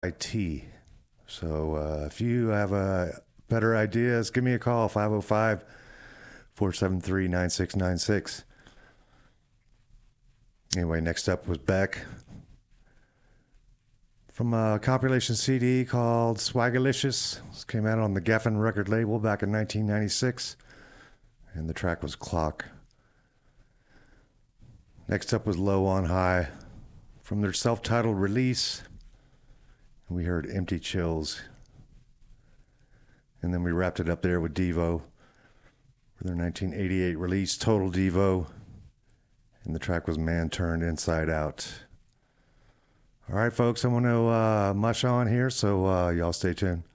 IT. So if you have better ideas, give me a call, 505 473 9696. Anyway, next up was Beck from a compilation CD called Swagalicious. This came out on the Geffen record label back in 1996, and the track was Clock. Next up was Low on High from their self-titled release. We heard Empty Chills. And then we wrapped it up there with Devo for their 1988 release, Total Devo. And the track was Man Turned Inside Out. All right, folks, I'm going to mush on here, so y'all stay tuned.